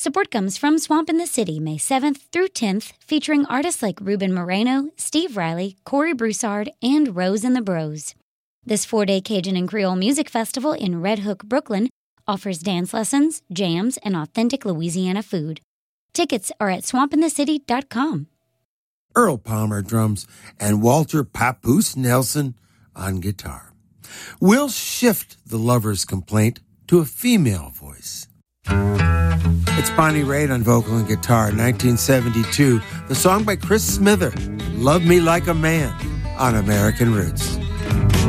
Support comes from Swamp in the City, May 7th through 10th, featuring artists like Ruben Moreno, Steve Riley, Corey Broussard, and Rose and the Bros. This 4-day Cajun and Creole music festival in Red Hook, Brooklyn, offers dance lessons, jams, and authentic Louisiana food. Tickets are at swampinthecity.com. Earl Palmer drums, and Walter Papoose Nelson on guitar. We'll shift the lover's complaint to a female voice. It's Bonnie Raitt on vocal and guitar, 1972. The song by Chris Smither, Love Me Like a Man, on American Roots.